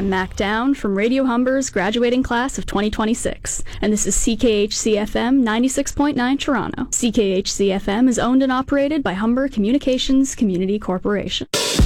I'm Mac Down from Radio Humber's graduating class of 2026, and this is CKHC-FM 96.9 Toronto. CKHC-FM is owned and operated by Humber Communications Community Corporation.